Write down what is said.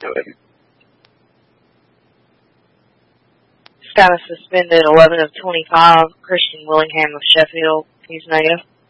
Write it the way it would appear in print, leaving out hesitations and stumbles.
Scott is suspended 11 of 25. Christian Willingham of Sheffield, he's native.